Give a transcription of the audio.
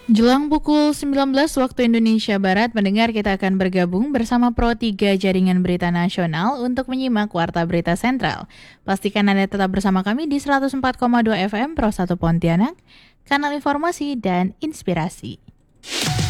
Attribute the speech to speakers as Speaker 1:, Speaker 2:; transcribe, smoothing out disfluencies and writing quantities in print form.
Speaker 1: Jelang pukul 19 waktu Indonesia Barat, pendengar kita akan bergabung bersama Pro 3 Jaringan Berita Nasional untuk menyimak Warta Berita Sentral. Pastikan Anda tetap bersama kami di 104,2 FM Pro 1 Pontianak, kanal informasi dan inspirasi.